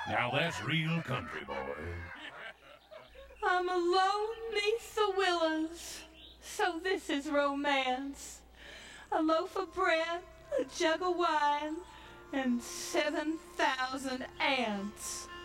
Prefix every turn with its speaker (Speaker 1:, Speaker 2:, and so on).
Speaker 1: Now that's real country, boy.
Speaker 2: I'm alone neath the willows, so this is romance. A loaf of bread, a jug of wine, and 7,000 ants.